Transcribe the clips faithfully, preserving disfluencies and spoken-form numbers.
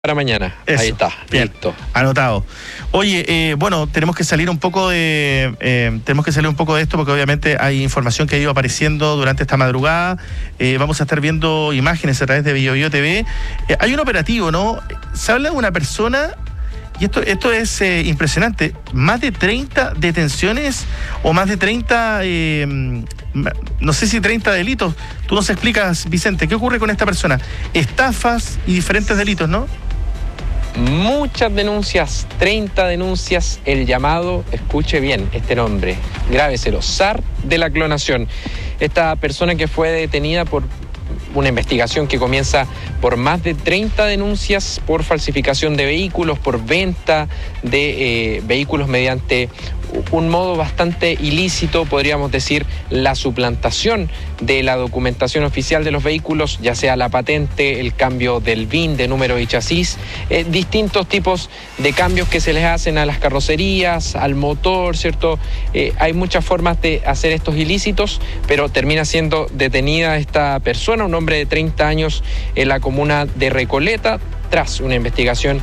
Para mañana. Eso. Ahí está, bien, listo. Anotado. Oye, eh, bueno, tenemos que salir un poco de eh, tenemos que salir un poco de esto porque obviamente hay información que ha ido apareciendo durante esta madrugada. Eh, vamos a estar viendo imágenes a través de Bio Bio T V. Eh, hay un operativo, ¿no? Se habla de una persona, y esto, esto es eh, impresionante, más de treinta detenciones o más de treinta, eh, no sé si treinta delitos. Tú nos explicas, Vicente, ¿qué ocurre con esta persona? Estafas y diferentes delitos, ¿no? Muchas denuncias, treinta denuncias, el llamado, escuche bien este nombre, grábeselo, zar de la clonación. Esta persona que fue detenida por una investigación que comienza por más de treinta denuncias por falsificación de vehículos, por venta de eh, vehículos mediante un modo bastante ilícito, podríamos decir, la suplantación de la documentación oficial de los vehículos, ya sea la patente, el cambio del V I N, de número y chasis, eh, distintos tipos de cambios que se les hacen a las carrocerías, al motor, ¿cierto? Eh, hay muchas formas de hacer estos ilícitos, pero termina siendo detenida esta persona, un hombre de treinta años, en la comuna de Recoleta, tras una investigación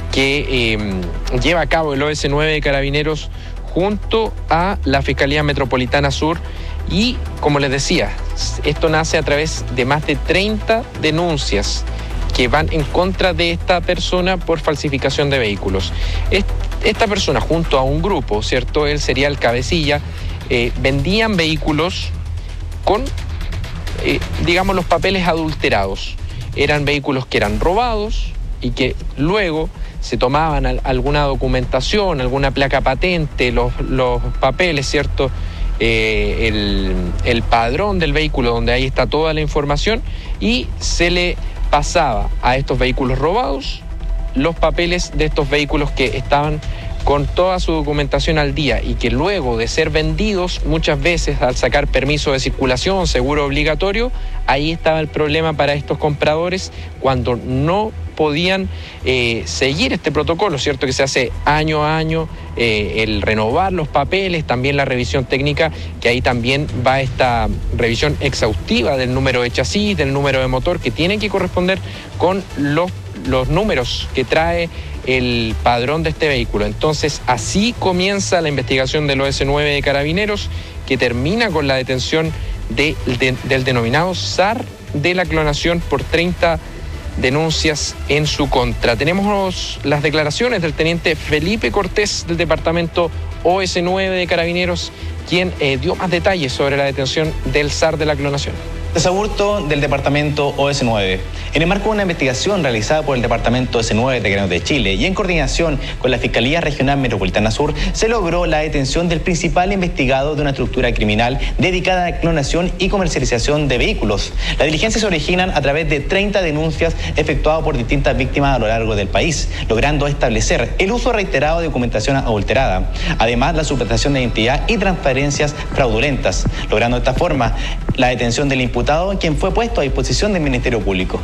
que eh, lleva a cabo el O S nueve de Carabineros junto a la Fiscalía Metropolitana Sur. Y, como les decía, esto nace a través de más de treinta denuncias que van en contra de esta persona por falsificación de vehículos. Esta persona, junto a un grupo, ¿cierto? Él sería el cabecilla, eh, vendían vehículos con, eh, digamos, los papeles adulterados. Eran vehículos que eran robados y que luego se tomaban alguna documentación, alguna placa patente, los, los papeles, ¿cierto? Eh, el, el padrón del vehículo, donde ahí está toda la información, y se le pasaba a estos vehículos robados los papeles de estos vehículos que estaban con toda su documentación al día y que luego de ser vendidos, muchas veces al sacar permiso de circulación, seguro obligatorio, ahí estaba el problema para estos compradores cuando no podían eh, seguir este protocolo, ¿cierto? Que se hace año a año, eh, el renovar los papeles, también la revisión técnica, que ahí también va esta revisión exhaustiva del número de chasis, del número de motor, que tiene que corresponder con los, los números que trae el padrón de este vehículo. Entonces, así comienza la investigación del O S nueve de Carabineros, que termina con la detención de, de, del denominado zar de la clonación por treinta denuncias en su contra. Tenemos las declaraciones del teniente Felipe Cortés del departamento O S nueve de Carabineros, quien eh, dio más detalles sobre la detención del zar de la clonación. Desaburto del departamento O S nueve. En el marco de una investigación realizada por el departamento O S nueve de Carabineros de Chile y en coordinación con la Fiscalía Regional Metropolitana Sur, se logró la detención del principal investigado de una estructura criminal dedicada a la clonación y comercialización de vehículos. Las diligencias se originan a través de treinta denuncias efectuadas por distintas víctimas a lo largo del país, logrando establecer el uso reiterado de documentación adulterada, además la suplantación de identidad y transferencias fraudulentas, logrando de esta forma la detención del imputado, quien fue puesto a disposición del Ministerio Público.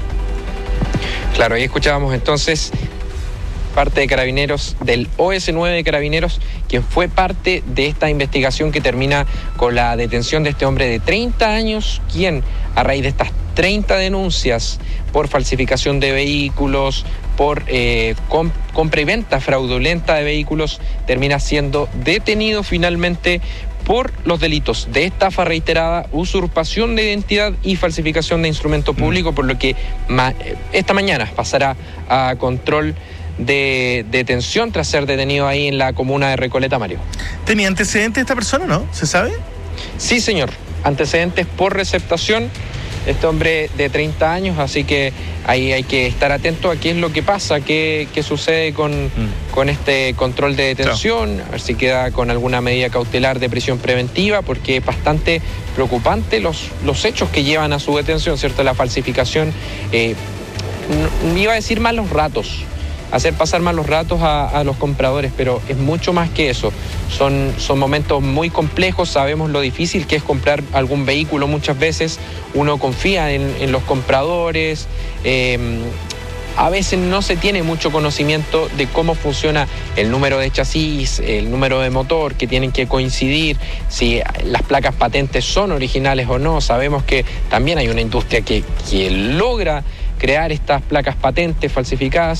Claro, ahí escuchábamos entonces parte de Carabineros, del O S nueve de Carabineros, quien fue parte de esta investigación que termina con la detención de este hombre de treinta años, quien a raíz de estas treinta denuncias por falsificación de vehículos, por eh, comp compra y venta fraudulenta de vehículos, termina siendo detenido finalmente por los delitos de estafa reiterada, usurpación de identidad y falsificación de instrumento público, mm. por lo que ma esta mañana pasará a control de detención tras ser detenido ahí en la comuna de Recoleta, Mario. ¿Tenía antecedentes esta persona, no? ¿Se sabe? Sí, señor. Antecedentes por receptación. Este hombre de treinta años, así que ahí hay que estar atento a qué es lo que pasa, qué, qué sucede con, mm. con este control de detención, claro. A ver si queda con alguna medida cautelar de prisión preventiva, porque es bastante preocupante los, los hechos que llevan a su detención, ¿cierto? La falsificación, eh, no, iba a decir malos ratos, hacer pasar malos ratos a, a los compradores, pero es mucho más que eso. Son, son momentos muy complejos, sabemos lo difícil que es comprar algún vehículo muchas veces, uno confía en, en los compradores, eh, a veces no se tiene mucho conocimiento de cómo funciona el número de chasis, el número de motor, que tienen que coincidir, si las placas patentes son originales o no. Sabemos que también hay una industria que, que logra crear estas placas patentes falsificadas